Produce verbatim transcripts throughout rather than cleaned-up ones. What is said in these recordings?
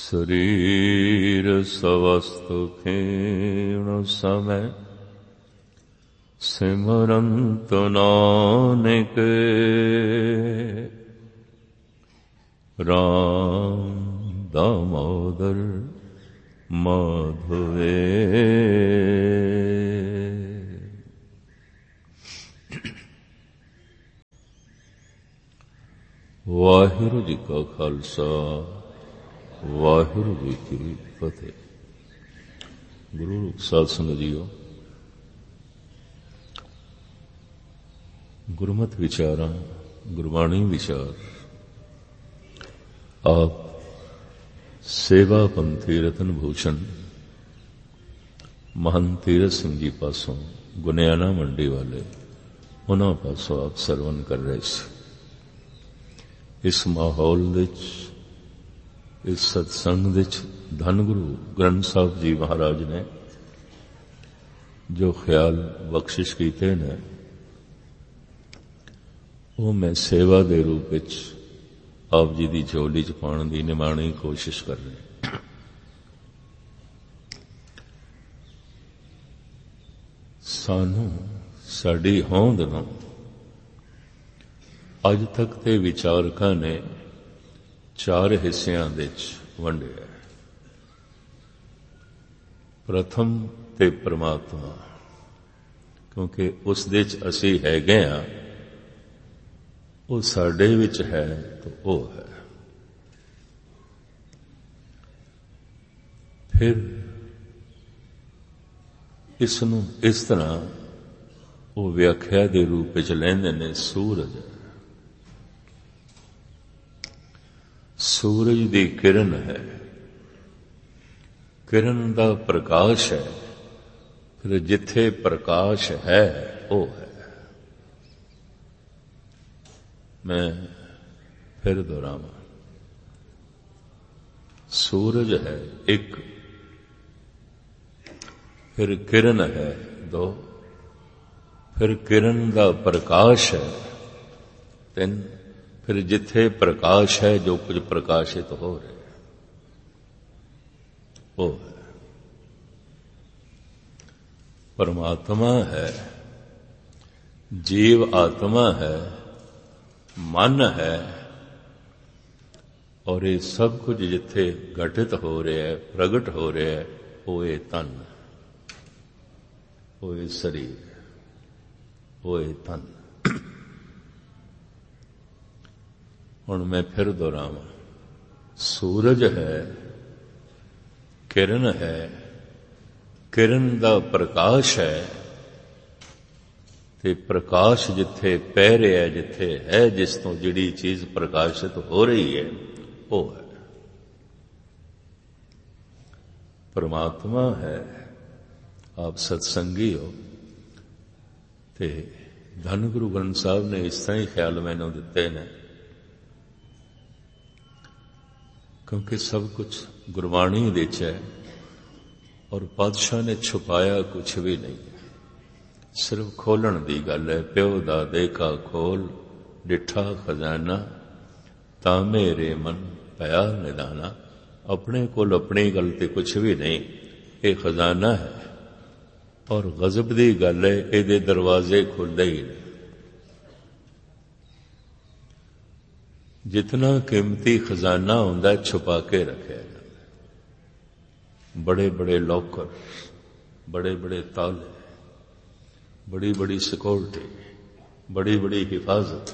शरीर सवस्तु क्षीण समय सिमरंत नानक राम दामोदर माधवे। वाहिगुरु जी का खालसा वाहिगुरु जी की फतेह। गुरु साध संगत जीओ, गुरमत विचारां गुरबाणी विचार आप सेवा पंथी रतन भूषण महंत तीरथ सिंह जी पासों गुनियाना मंडी वाले उन्हां पासों आप सरवण कर रहे थे। इस माहौल विच इस सत्संग विच धन गुरु ग्रंथ साहब जी महाराज ने जो ख्याल बख्शिश कीते ने वो मैं सेवा दे रूप विच आप जी दी झोली च पाउण दी निमाणी कोशिश कर रहे। सानू साडी होंद नूं अज तक ते विचारकां ने चार हिस्सियां विच वंडिया। प्रथम ते परमात्मा, क्योंकि उस दे च असी हैगे हां, वो साडे विच है तो वो है। फिर इसनूं इस तरह वो व्याख्या दे रूप विच लैंदे ने सूरज। सूरज दी किरण है, किरण दा प्रकाश है, फिर जिथे प्रकाश है वो है। मैं फिर दोहरावां, सूरज है एक, फिर किरण है दो, फिर किरण दा प्रकाश है तीन, फिर जिथे प्रकाश है जो कुछ प्रकाशित हो रहे वो है। परमात्मा है, जीव आत्मा है, मन है, और ये सब कुछ जिथे घटित हो रहा है प्रगट हो रहा है वो ये तन, वो ये शरीर, वो ये तन। हुण मैं फिर दोहरावां, सूरज है, किरण है, किरण दा प्रकाश है, ते प्रकाश जिथे पै रहा है, जिथे है, जिस तो जिहड़ी चीज प्रकाशित हो रही है वो है परमात्मा है। आप सत्संगी हो ते धन गुरु ग्रंथ साहब ने इस तरह ही ख्याल मैनू दिते ने, क्योंकि सब कुछ गुरबाणी विच है और पातशाह ने छुपाया कुछ भी नहीं, सिर्फ खोलण दी गल है। प्यो दा देखा खोल डिठा खजाना, ता मेरे मन पया निदाना। अपने कोल अपनी गल ते कुछ भी नहीं, ये खजाना है और गजब दी गल है, इहदे दरवाजे खुलदे ही नहीं। जितना कीमती खजाना हुंदा छुपा के रखा जाता। बड़े बड़े लॉकर, बड़े बड़े ताले, बड़ी बड़ी सिक्योरिटी, बड़ी बड़ी हिफाजत।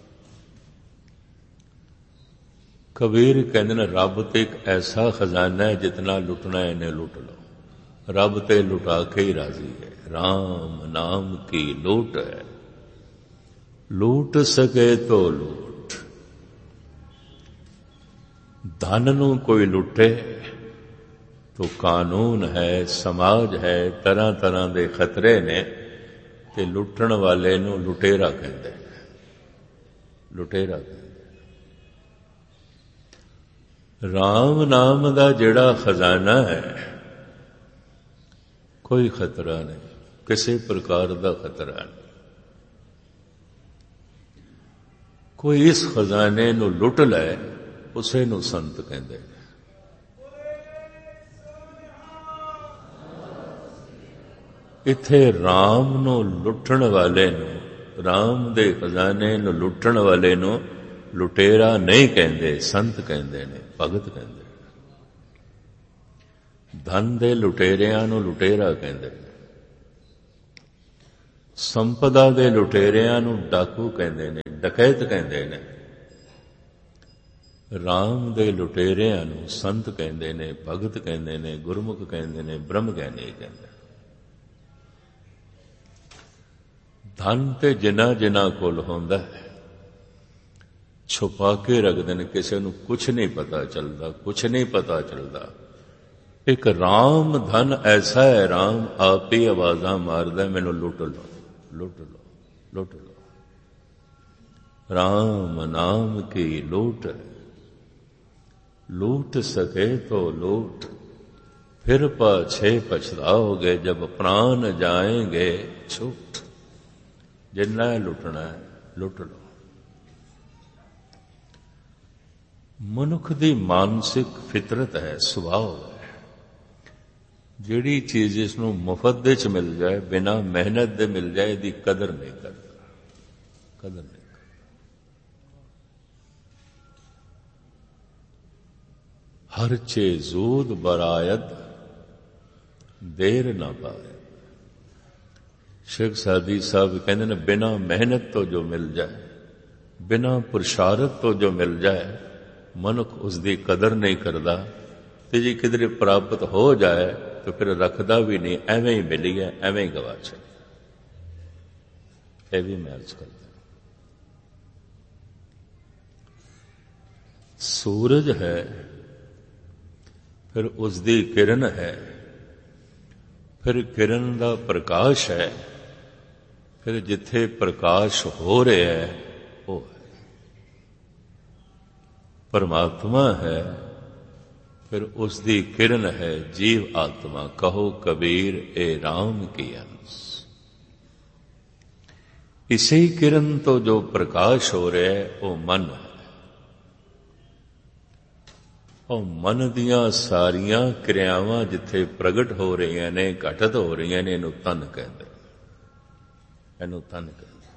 कबीर कहते हैं रब ते एक ऐसा खजाना है जितना लुटना है इन्हें लुट लो, रब ते लुटा के ही राजी है। राम नाम की लूट है, लूट सके तो लूट। धन नूं कोई लुटे तो कानून है, समाज है, तरह तरह के खतरे ने, ते लुटण वाले नूं लुटेरा कहते हैं, लुटेरा कहते हैं। राम नाम दा जिहड़ा खजाना है कोई खतरा नहीं, किसी प्रकार का खतरा नहीं। कोई इस खजाने नूं लुट लै उसे नूं संत कहते हैं। ਇੱਥੇ ਰਾਮ ਨੂੰ ਲੁੱਟਣ ਵਾਲੇ ਨੂੰ, ਰਾਮ ਦੇ ਖਜ਼ਾਨੇ ਨੂੰ ਲੁੱਟਣ ਵਾਲੇ ਨੂੰ ਲੁਟੇਰਾ ਨਹੀਂ ਕਹਿੰਦੇ, ਸੰਤ ਕਹਿੰਦੇ ਨੇ, ਭਗਤ ਕਹਿੰਦੇ ਨੇ। ਧਨ ਦੇ ਲੁਟੇਰਿਆਂ ਨੂੰ ਲੁਟੇਰਾ ਕਹਿੰਦੇ ਨੇ, ਸੰਪਦਾ ਦੇ ਲੁਟੇਰਿਆਂ ਨੂੰ ਡਾਕੂ ਕਹਿੰਦੇ ਨੇ, ਡਕੈਤ ਕਹਿੰਦੇ ਨੇ। ਰਾਮ ਦੇ ਲੁਟੇਰਿਆਂ ਨੂੰ ਸੰਤ ਕਹਿੰਦੇ ਨੇ, ਭਗਤ ਕਹਿੰਦੇ ਨੇ, ਗੁਰਮੁਖ ਕਹਿੰਦੇ ਨੇ, ਬ੍ਰਹਮ ਗਿਆਨੀ ਕਹਿੰਦੇ। ਧਨ ਤੇ ਜਿਨ੍ਹਾਂ ਜਿਨ੍ਹਾਂ ਕੋਲ ਹੁੰਦਾ ਹੈ ਛੁਪਾ ਕੇ ਰੱਖਦੇ ਨੇ, ਕਿਸੇ ਨੂੰ ਕੁਛ ਨਹੀਂ ਪਤਾ ਚੱਲਦਾ, ਕੁਛ ਨਹੀਂ ਪਤਾ ਚੱਲਦਾ। ਇੱਕ ਰਾਮ ਧਨ ਐਸਾ ਹੈ, ਰਾਮ ਆਪ ਹੀ ਆਵਾਜ਼ਾਂ ਮਾਰਦਾ, ਮੈਨੂੰ ਲੁੱਟ ਲਓ, ਲੁੱਟ ਲਓ, ਲੁੱਟ ਲਓ। ਰਾਮ ਨਾਮ ਕੀ ਲੂਟ, लूट सके तो लूट, फिर पाछे पछताओगे जब प्राण जाएंगे छूट। जिन्ना लुटना है लुट लो। मनुख दी मानसिक फितरत है, सुभाव है। जिहड़ी चीज इसनूं मुफ्त दे च मिल जाए, बिना मेहनत दे मिल जाए, इहदी कदर नहीं करता, कदर नहीं। हर चे जूद बरायद देर ना पाए। शेख सादी साहब कहते हैं, बिना मेहनत तो जो मिल जाए, बिना पुरुषारत तो जो मिल जाए, मनुख उसकी कदर नहीं करता। ते जी किधरे प्राप्त हो जाए तो फिर रखता भी नहीं, एवें ही मिली है, एवें ही गवा छे। यह भी मैं अर्ज करता। सूरज है, फिर उसकी किरण है, फिर किरण का प्रकाश है, फिर जिथे प्रकाश हो रहा है वो है परमात्मा है, फिर उसकी किरण है जीव आत्मा। कहो कबीर ए राम की अंश। इसी किरण तो जो प्रकाश हो रहा है वो मन है, और मन दियां सारियां क्रियावां जिथे प्रगट हो रही ने, घटत हो रही ने, इनू तन कहते, इनू तन कहते।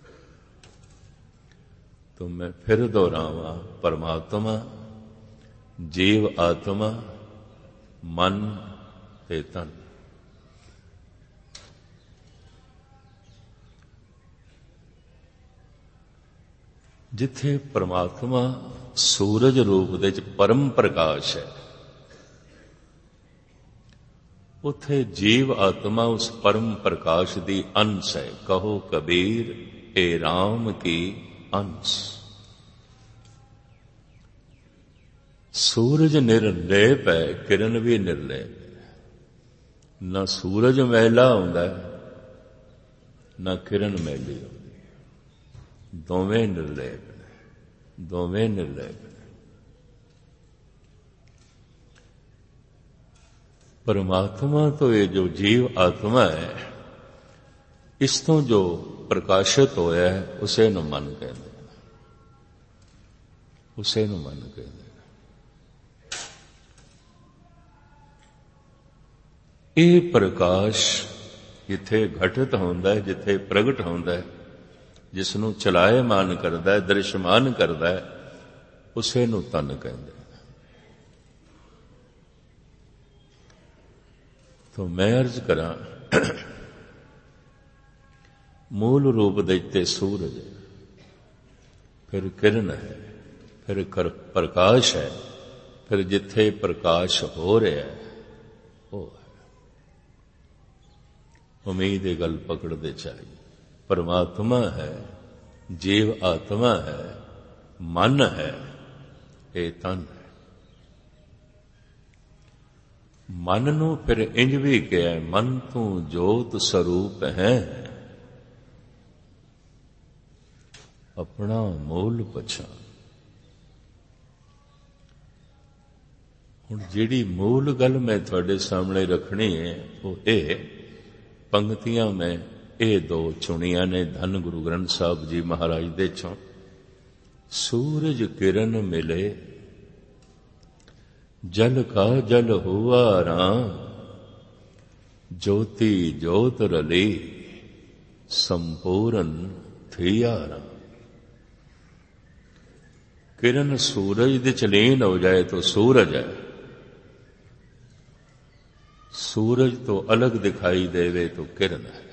तो मैं फिर दोहरावां, परमात्मा, जीव आत्मा, मन ते तन। जिथे परमात्मा सूरज रूप दे परम प्रकाश है, उथे जीव आत्मा उस परम प्रकाश दी अंश है। कहो कबीर ए राम की अंश। सूरज निर्लेप है, किरण भी निर्लेप है। न सूरज मैला होंदा है, न किरण मैली होंदी है। दोवें निर्लेप, दोवें निर्लेप। परमात्मा तो ये जो जीव आत्मा है, इस तो जो प्रकाशित होया है उसे नु मन कहते हैं, उसे नु मन कहते हैं। ये प्रकाश जिथे घटित होंदा है, जिथे प्रगट होंदा है, जिसनों चलायमान करता है, दृश्यमान करता है, उसे नू तन कहते हैं। तो मैं अर्ज करा, मूल रूप देते सूरज, फिर किरण है, फिर प्रकाश है, फिर जिथे प्रकाश हो रहा है वो है। उम्मीद ये गल पकड़ दे चाहिए। परमात्मा है, जीव आत्मा है, मन है, ये तन है। मन नू फिर इंज भी कहा, मन तू जोत स्वरूप है, अपना मूल पछान। हुण जिहड़ी मूल गल मैं तुहाडे सामने रखनी है वो ये पंक्तियां में ये दो चुनिया ने धन गुरु ग्रंथ साहब जी महाराज दे चों। सूरज किरण मिले जल का जल हुआ राम, ज्योति ज्योत रले संपूर्ण थियारा। किरण सूरज दे चलीन हो जाए तो सूरज है, सूरज तो अलग दिखाई देवे तो किरण है।